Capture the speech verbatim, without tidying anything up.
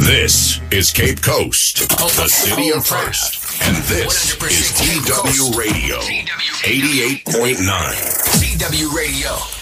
This is Cape Coast, the city of first. And this is T W Radio, eighty-eight point nine. T W Radio.